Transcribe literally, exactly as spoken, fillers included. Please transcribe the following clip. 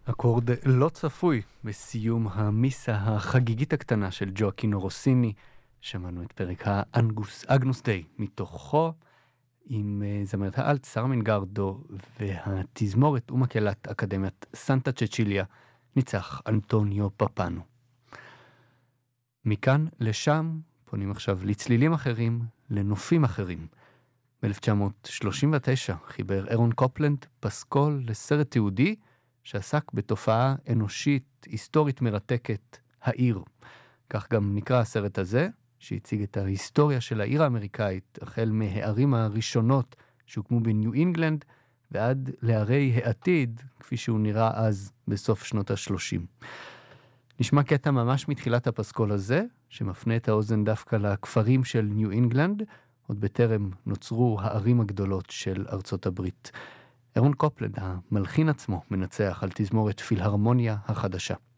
אקורד לא צפוי בסיום המיסה החגיגית הקטנה של ג'ואקינו רוסיני. שמענו את פרק האנגוס אגנוס דיי מתוכו, עם זמרת האלט סרה מינגרדו והתזמורת ומקהלת אקדמיית סנטה צ'צ'יליה, ניצח אנטוניו פפאנו. מכאן לשם פונים עכשיו לצלילים אחרים, לנופים אחרים. ב-אלף תשע מאות שלושים ותשע חיבר אירון קופלנד פסקול לסרט תיעודי שעסק בתופעה אנושית היסטורית מרתקת, העיר. כך גם נקרא הסרט הזה, שהציג את ההיסטוריה של העיר האמריקאית, החל מהערים הראשונות שהוקמו בניו אינגלנד, ועד לערי העתיד, כפי שהוא נראה אז בסוף שנות ה-שלושים. נשמע קטע ממש מתחילת הפסקול הזה, שמפנה את האוזן דווקא לכפרים של ניו אינגלנד, עוד בטרם נוצרו הערים הגדולות של ארצות הברית. אירון קופלנד, המלחין עצמו, מנצח על תזמורת פילהרמוניה החדשה.